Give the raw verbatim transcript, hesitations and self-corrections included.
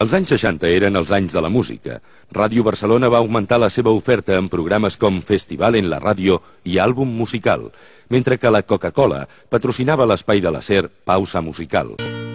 Els anys seixanta eren els anys de la música. Ràdio Barcelona va augmentar la seva oferta en programes com Festival en la Ràdio i Àlbum Musical, mentre que la Coca-Cola patrocinava l'espai de la SER Pausa Musical.